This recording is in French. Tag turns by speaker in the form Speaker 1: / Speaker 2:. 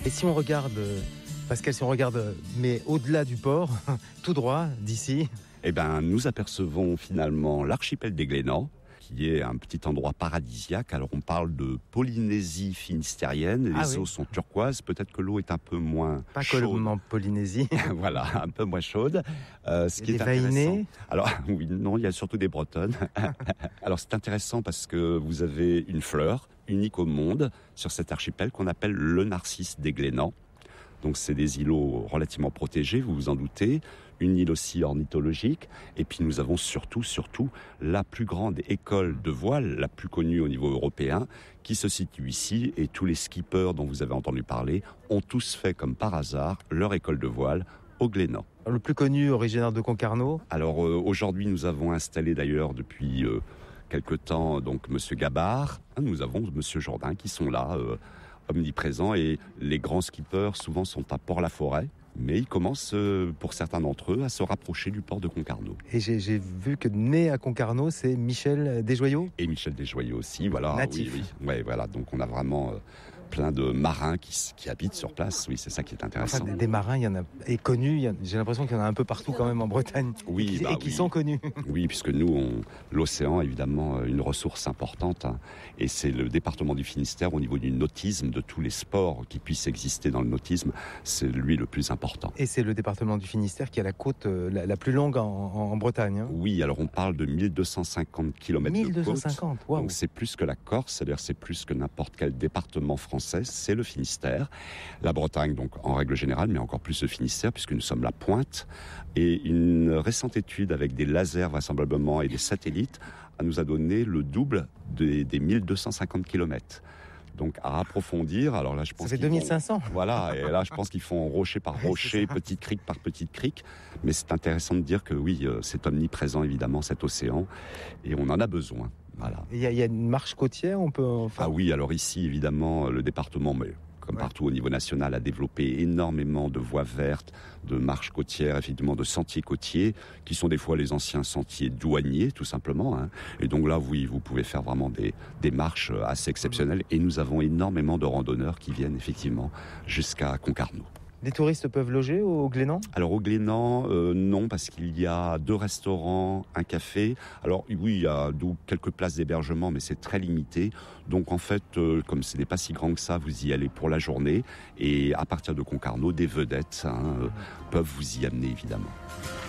Speaker 1: Et si on regarde, Pascal, si on regarde, mais au-delà du port, tout droit, d'ici...
Speaker 2: Eh bien, nous apercevons finalement l'archipel des Glénans, qui est un petit endroit paradisiaque. Alors, on parle de Polynésie finistérienne. Les eaux sont turquoises. Peut-être que l'eau est un peu moins
Speaker 1: pas
Speaker 2: chaude.
Speaker 1: Pas comme en Polynésie.
Speaker 2: Voilà, un peu moins chaude. Ce qui est
Speaker 1: intéressant.
Speaker 2: Alors, oui, non, il y a surtout des Bretonnes. Alors, c'est intéressant parce que vous avez une fleur unique au monde sur cet archipel qu'on appelle le narcisse des Glénans. Donc, c'est des îlots relativement protégés, vous vous en doutez. Une île aussi ornithologique. Et puis, nous avons surtout, la plus grande école de voile, la plus connue au niveau européen, qui se situe ici. Et tous les skippers dont vous avez entendu parler ont tous fait, comme par hasard, leur école de voile au Glénan.
Speaker 1: Le plus connu, originaire de Concarneau.
Speaker 2: Alors, aujourd'hui, nous avons installé d'ailleurs depuis quelque temps, donc, Monsieur Gabard. Nous avons Monsieur Jourdain qui sont là, omniprésents. Et les grands skippers, souvent, sont à Port-la-Forêt. Mais ils commencent, pour certains d'entre eux, à se rapprocher du port de Concarneau.
Speaker 1: Et j'ai vu que né à Concarneau, c'est Michel Desjoyaux.
Speaker 2: Et Michel Desjoyaux aussi, voilà.
Speaker 1: Natif.
Speaker 2: Oui. Ouais, voilà. Donc on a vraiment plein de marins qui habitent sur place. Oui, c'est ça qui est intéressant.
Speaker 1: Enfin, des marins, il y en a, et connus, j'ai l'impression qu'il y en a un peu partout quand même en Bretagne.
Speaker 2: Oui,
Speaker 1: qui sont connus.
Speaker 2: Oui, puisque nous, l'océan, évidemment, une ressource importante. Hein, et c'est le département du Finistère, au niveau du nautisme, de tous les sports qui puissent exister dans le nautisme, c'est lui le plus important.
Speaker 1: Et c'est le département du Finistère qui a la côte la plus longue en Bretagne. Hein.
Speaker 2: Oui, alors on parle de 1250 km
Speaker 1: 1250,
Speaker 2: de côte.
Speaker 1: wow.
Speaker 2: Donc c'est plus que la Corse, c'est-à-dire c'est plus que n'importe quel département français, c'est le Finistère. La Bretagne, donc en règle générale, mais encore plus le Finistère, puisque nous sommes la pointe. Et une récente étude avec des lasers vraisemblablement et des satellites nous a donné le double des 1250 km. Donc à approfondir, alors là je pense
Speaker 1: ça fait 2500.
Speaker 2: Voilà, et là je pense qu'ils font rocher par rocher, petite crique par petite crique, mais c'est intéressant de dire que oui, c'est omniprésent évidemment cet océan, et on en a besoin. Voilà.
Speaker 1: Il y a une marche côtière, on peut...
Speaker 2: Ah oui, alors ici évidemment le département, mais comme partout au niveau national, a développé énormément de voies vertes, de marches côtières, effectivement de sentiers côtiers, qui sont des fois les anciens sentiers douaniers, tout simplement. Hein. Et donc là, oui, vous pouvez faire vraiment des marches assez exceptionnelles. Et nous avons énormément de randonneurs qui viennent effectivement jusqu'à Concarneau.
Speaker 1: Les touristes peuvent loger au Glénan ? Alors
Speaker 2: au Glénan, non, parce qu'il y a 2 restaurants, un café. Alors oui, il y a quelques places d'hébergement, mais c'est très limité. Donc en fait, comme ce n'est pas si grand que ça, vous y allez pour la journée. Et à partir de Concarneau, des vedettes peuvent vous y amener, évidemment.